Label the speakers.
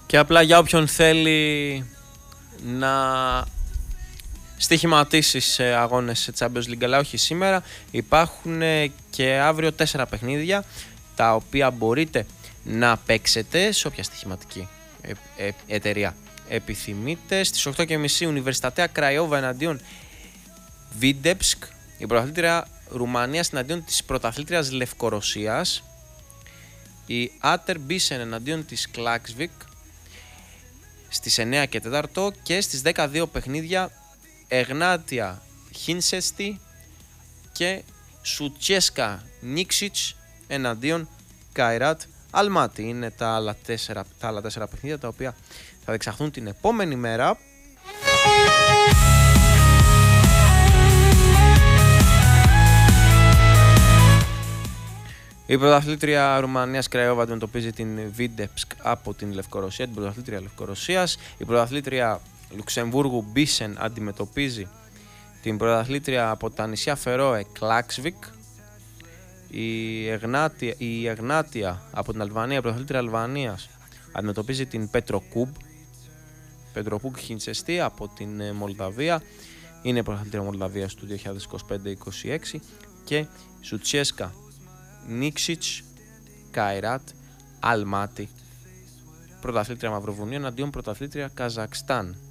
Speaker 1: Και απλά για όποιον θέλει να στοιχηματίσει σε αγώνες σε Champions League, αλλά όχι σήμερα, υπάρχουν και αύριο 4 παιχνίδια τα οποία μπορείτε να παίξετε σε όποια στοιχηματική εταιρεία επιθυμείτε. Στις 8.30 Ουνιβερσιτατέα Κραϊόβα εναντίον Βίντεψκ, η πρωταθλήτρια Ρουμανίας εναντίον της πρωταθλήτριας Λευκορωσίας, η Άτερ Μπίσεν εναντίον της Κλάξβικ στις 9 και 4, και στις 12 παιχνίδια Εγνάτια Χίνσεστη και Σουτσέσκα Νίξιτς εναντίον Καϊράτ Αλμάτι. Είναι τα άλλα 4 παιχνίδια τα οποία θα διεξαχθούν την επόμενη μέρα. Η πρωταθλήτρια Ρουμανίας Κραϊόβα αντιμετωπίζει την Βίντεψκ από την Λευκορωσία, την πρωταθλήτρια Λευκορωσίας. Η πρωταθλήτρια Λουξεμβούργου Μπίσεν αντιμετωπίζει την πρωταθλήτρια από τα νησιά Φερόε Κλάξβικ. Η Εγνάτια από την Αλβανία, η πρωταθλήτρια Αλβανίας, αντιμετωπίζει την Πετροκούμπ Χιντσεστή από την Μολδαβία. Είναι η πρωταθλήτρια Μολδαβίας του 2025-26. Και Σουτσέσκα Νίξιτς Καϊράτ Αλμάτι, πρωταθλήτρια Μαυροβουνίου εναντίον πρωταθλήτρια Καζακστάν.